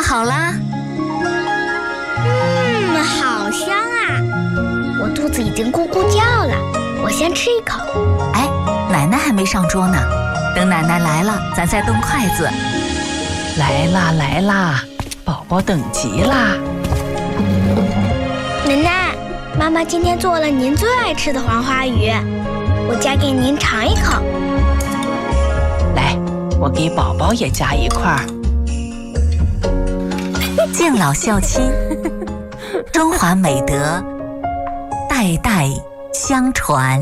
好啦。 好香啊！我肚子已经咕咕叫了，我先吃一口。 哎，奶奶还没上桌呢，等奶奶来了，咱再动筷子。 来啦来啦，宝宝等急啦！ 奶奶，妈妈今天做了您最爱吃的黄花鱼，我夹给您尝一口。 来，我给宝宝也夹一块。 敬老孝亲，中华美德代代相传。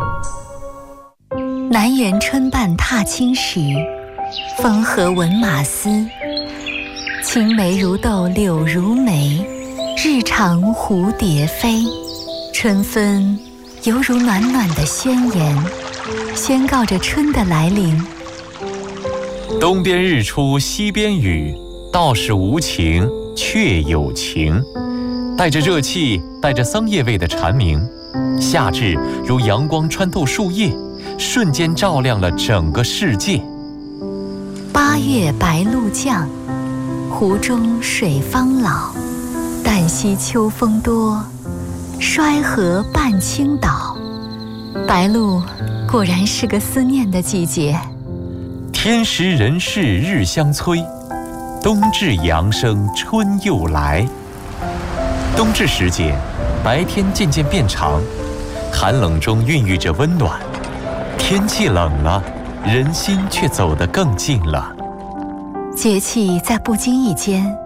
南园春半踏青时，风和闻马嘶。青梅如豆柳如眉，日长蝴蝶飞。春分犹如暖暖的宣言，宣告着春的来临。 东边日出西边雨，道是无晴却有晴。带着热气，带着桑叶味的蝉鸣，夏至如阳光穿透树叶，瞬间照亮了整个世界。 8月白露降，湖中水方老。旦夕秋风多，衰河半倾倒。白露果然是个思念的季节。 天时人事日相催，冬至阳生春又来。冬至时节，白天渐渐变长，寒冷中孕育着温暖。天气冷了，人心却走得更近了。 节气在不经意间